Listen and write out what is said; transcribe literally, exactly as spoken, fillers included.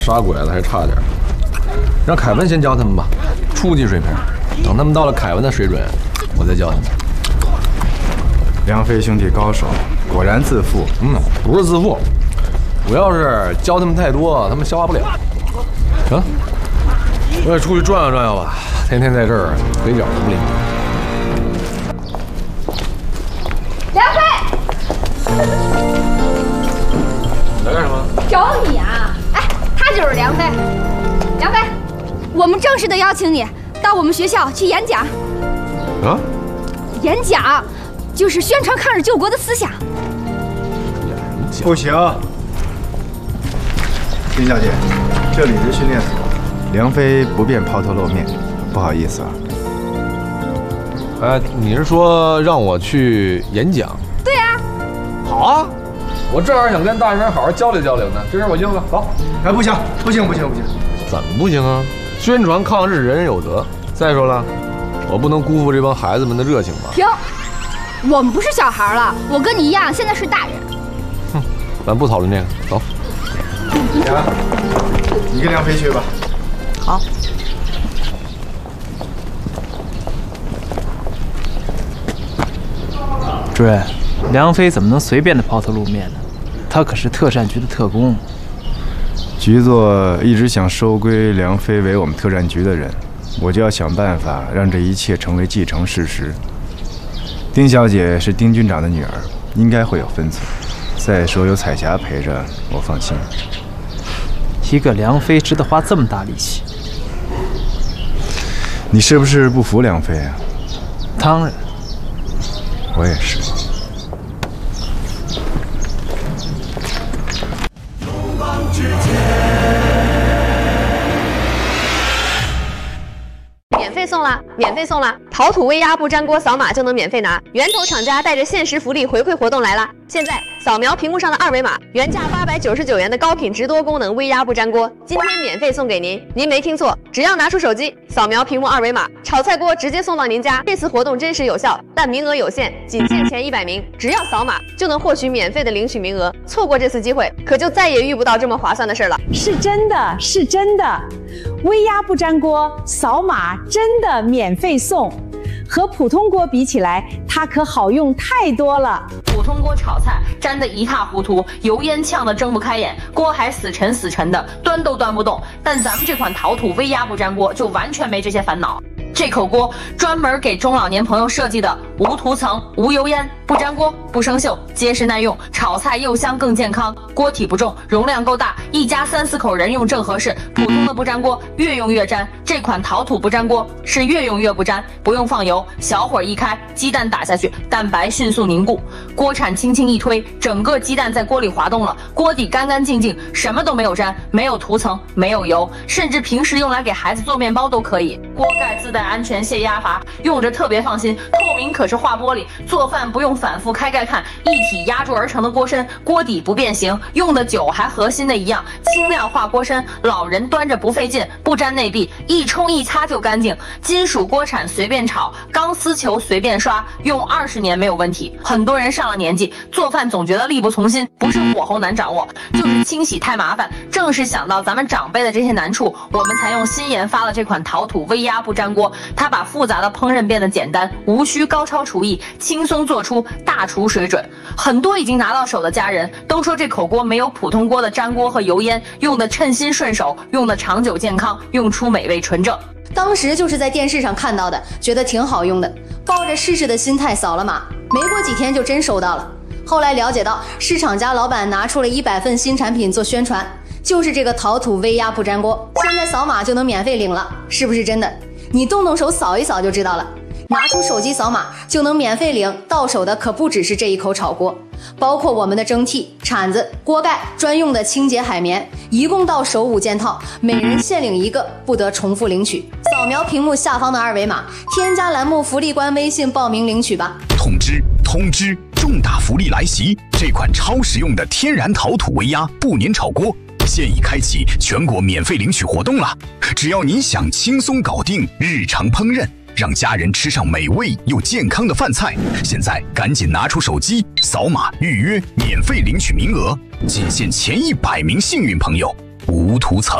杀鬼子还差点，让凯文先教他们吧，初级水平。等他们到了凯文的水准，我再教他们。 梁飞兄弟高手，果然自负。 嗯，不是自负，我要是教他们太多，他们消化不了。行，我也出去转悠转悠吧，天天在这儿腿脚不灵。 梁飞， 你来干什么？ 找你啊！哎，他就是梁飞。梁飞，我们正式的邀请你到我们学校去演讲。 啊？ 演讲就是宣传抗日救国的思想。 不行，丁小姐，这里是训练所，梁飞不便抛头露面，不好意思啊。 哎，你是说让我去演讲？ 对啊。 好啊，我正好想跟大学生好好交流交流呢。这事我应了，走。 哎，不行，不行，不行，不行， 怎么不行啊？宣传抗日，人人有责。再说了，我不能辜负这帮孩子们的热情吧？ 停，我们不是小孩了，我跟你一样，现在是大人。 哼，咱不讨论这个，走。 呀，你跟梁飞去吧。 好。 主任，梁飞怎么能随便的抛头露面呢？他可是特战局的特工。 局座一直想收归梁飞为我们特战局的人，我就要想办法让这一切成为既成事实。丁小姐是丁军长的女儿，应该会有分寸。再说有彩霞陪着，我放心。 一个梁飞值得花这么大力气？ 你是不是不服梁飞啊？ 当然， 我也是。 免费送啦！免费送啦！陶土微压不粘锅，扫码就能免费拿。源头厂家带着限时福利回馈活动来啦！现在扫描屏幕上的二维码，原价八百九十九元的高品质多功能微压不粘锅，今天免费送给您。您没听错，只要拿出手机扫描屏幕二维码，炒菜锅直接送到您家。这次活动真实有效，但名额有限，仅限前一百名，只要扫码就能获取免费的领取名额。错过这次机会，可就再也遇不到这么划算的事了。 是真的，是真的，微压不粘锅，扫码真的免费送。和普通锅比起来，它可好用太多了。 普通锅炒菜粘得一塌糊涂，油烟呛得睁不开眼，锅还死沉死沉的，端都端不动。但咱们这款陶土微压不粘锅就完全没这些烦恼。这口锅专门给中老年朋友设计的，无涂层、无油烟，不粘锅、不生锈，结实耐用，炒菜又香更健康。锅体不重，容量够大，一家三四口人用正合适。普通的不粘锅越用越粘，这款陶土不粘锅是越用越不粘，不用放油，小火一开，鸡蛋打下去，蛋白迅速凝固，锅铲轻轻一推，整个鸡蛋在锅里滑动了，锅底干干净净，什么都没有粘，没有涂层，没有油，甚至平时用来给孩子做面包都可以。锅盖自带安全泄压阀，用着特别放心，透明可视化玻璃，做饭不用反复开盖看，一体压铸而成的锅身，锅底不变形，用的久还和新的一样，轻量化锅身，老人端着不费劲，不粘内壁，一冲一擦就干净，金属锅铲随便炒，钢丝球随便刷，用二十年没有问题。很多人上了年纪，做饭总觉得力不从心，不是火候难掌握，就是清洗太麻烦。正是想到咱们长辈的这些难处，我们才用新研发了这款陶土微压不粘锅，它把复杂的烹饪变得简单，无需高超厨艺，轻松做出大厨水准。很多已经拿到手的家人都说这口锅没有普通锅的粘锅和油烟，用的称心顺手，用的长久健康，用出美味纯正。 当时就是在电视上看到的，觉得挺好用的，抱着试试的心态扫了码，没过几天就真收到了。后来了解到，市场家老板拿出了一百份新产品做宣传，就是这个陶土微压不粘锅，现在扫码就能免费领了，是不是真的？你动动手扫一扫就知道了。拿出手机扫码就能免费领，到手的可不只是这一口炒锅，包括我们的蒸屉、铲子、锅盖、专用的清洁海绵，一共到手五件套，每人限领一个，不得重复领取。扫描屏幕下方的二维码，添加栏目福利官微信报名领取吧。 通知通知，重大福利来袭！这款超实用的天然陶土微压不粘炒锅现已开启全国免费领取活动了。只要您想轻松搞定日常烹饪，让家人吃上美味又健康的饭菜，现在赶紧拿出手机扫码预约，免费领取名额，仅限前一百名幸运朋友。 无涂层。